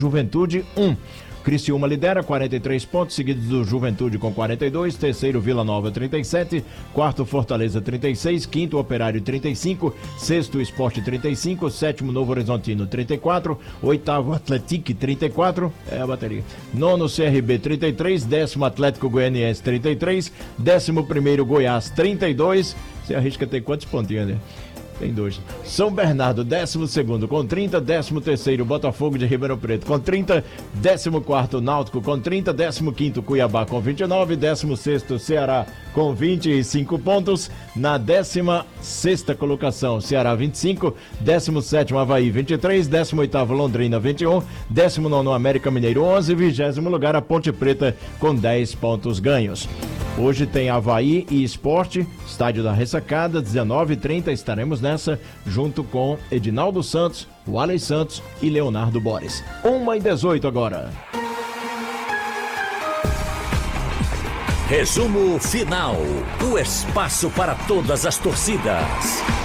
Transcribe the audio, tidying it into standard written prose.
Juventude 1. Criciúma lidera 43 pontos, seguidos do Juventude com 42, terceiro Vila Nova 37, quarto Fortaleza 36, quinto Operário 35, sexto Sport 35, sétimo Novo Horizontino 34, oitavo Atlético 34, a bateria, nono CRB 33, décimo Atlético Goianiense 33, décimo primeiro Goiás 32, você arrisca ter quantos pontinhos, né? Tem 2. São Bernardo, 12º com 30, 13º Botafogo de Ribeirão Preto com 30, 14º Náutico com 30, 15º Cuiabá com 29, 16º Ceará com 25 pontos. Na 16ª colocação, Ceará 25, 17º Avaí 23, 18º Londrina 21, 19º América Mineiro 11, 20º lugar a Ponte Preta com 10 pontos ganhos. Hoje tem Avaí e Sport, Estádio da Ressacada, 19h30, estaremos nessa, junto com Edinaldo Santos, Walley Santos e Leonardo Boris. 1h18 agora. Resumo final, o espaço para todas as torcidas.